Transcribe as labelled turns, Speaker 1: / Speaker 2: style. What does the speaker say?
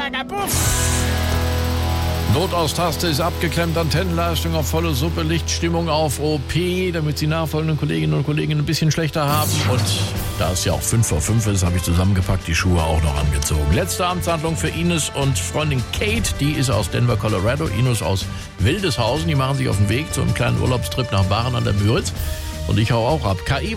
Speaker 1: Puff.
Speaker 2: Notaustaste ist abgeklemmt, Antennenleistung auf volle Suppe, Lichtstimmung auf OP, damit die nachfolgenden Kolleginnen und Kollegen ein bisschen schlechter haben. Und da es ja auch 5 vor 5 ist, habe ich zusammengepackt, die Schuhe auch noch angezogen. Letzte Amtshandlung für Ines und Freundin Kate, die ist aus Denver, Colorado, Ines aus Wildeshausen. Die machen sich auf den Weg zu einem kleinen Urlaubstrip nach Waren an der Müritz. Und ich hau auch ab. KI